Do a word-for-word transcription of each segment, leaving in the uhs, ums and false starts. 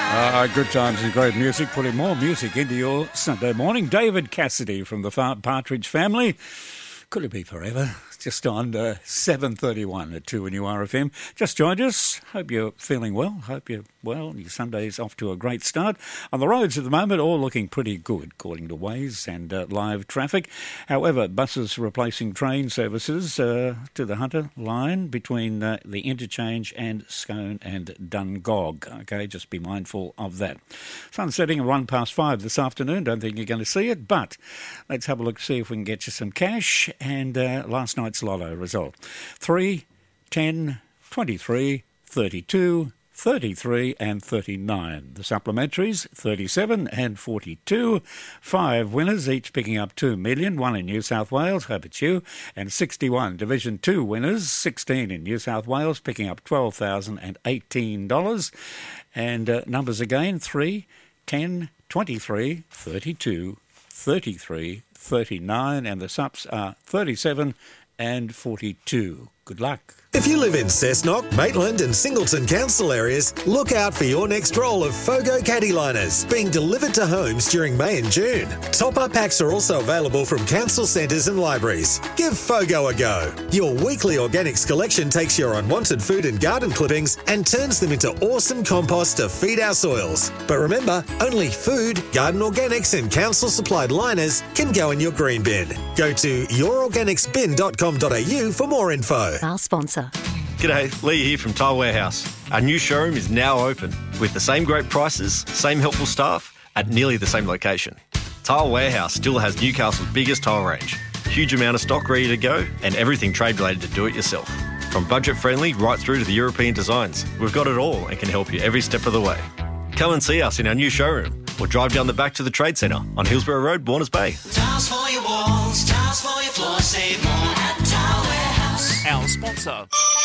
Uh, good times and great music, putting more music into your Sunday morning. David Cassidy from the Partridge Family. Could it be forever? Just on uh, seven thirty-one at two N U R F M. Just joined us. Hope you're feeling well. Hope you're well. Your Sunday's off to a great start. On the roads at the moment, all looking pretty good, according to Waze and uh, live traffic. However, buses replacing train services uh, to the Hunter line between uh, the interchange and Scone and Dungog. Okay, just be mindful of that. Sun setting at one past five this afternoon. Don't think you're going to see it, but let's have a look, see if we can get you some cash. And uh, last night, Lotto result three, ten, twenty-three, thirty-two, thirty-three and thirty-nine. The supplementaries thirty-seven and forty-two. Five winners, each picking up two million. One in New South Wales, hope it's you, and sixty-one Division two winners, sixteen in New South Wales, picking up twelve thousand eighteen dollars. And uh, numbers again, three, ten, twenty-three, thirty-two, thirty-three, thirty-nine, and the sups are thirty-seven and forty-two. Good luck. If you live in Cessnock, Maitland and Singleton council areas, look out for your next roll of Fogo Caddy Liners being delivered to homes during May and June. Top-up packs are also available from council centres and libraries. Give Fogo a go. Your weekly organics collection takes your unwanted food and garden clippings and turns them into awesome compost to feed our soils. But remember, only food, garden organics and council-supplied liners can go in your green bin. Go to your organics bin dot com dot a u for more info. Our sponsor. G'day, Lee here from Tile Warehouse. Our new showroom is now open with the same great prices, same helpful staff at nearly the same location. Tile Warehouse still has Newcastle's biggest tile range, huge amount of stock ready to go and everything trade related to do it yourself. From budget friendly right through to the European designs, we've got it all and can help you every step of the way. Come and see us in our new showroom or drive down the back to the Trade Centre on Hillsborough Road, Warners Bay. Tiles for your walls, tiles for your floors, save more at Tile Warehouse. Our sponsor.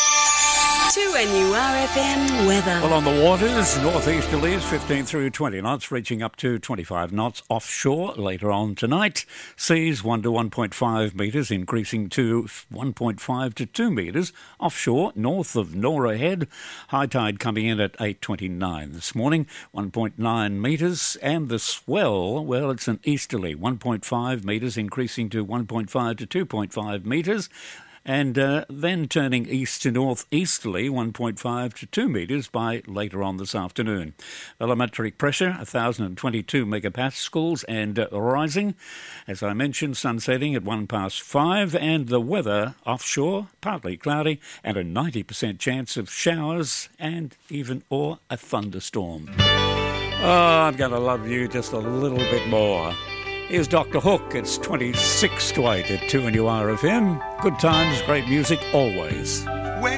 two N U R F M weather. Well, on the waters, northeasterlies fifteen through twenty knots, reaching up to twenty-five knots offshore later on tonight. Seas one to one point five metres, increasing to one point five to two metres offshore, north of Nora Head. High tide coming in at eight twenty-nine this morning, one point nine metres. And the swell, well, it's an easterly, one point five metres, increasing to one point five to two point five metres. And uh, then turning east to northeasterly, one point five to two metres by later on this afternoon. Barometric pressure, one thousand twenty-two megapascals and uh, rising. As I mentioned, sun setting at one past five, and the weather offshore, partly cloudy, and a ninety percent chance of showers and even or a thunderstorm. Oh, I'm going to love you just a little bit more. Here's Doctor Hook. It's twenty-six to eight at two N U R F M. Good times, great music, always.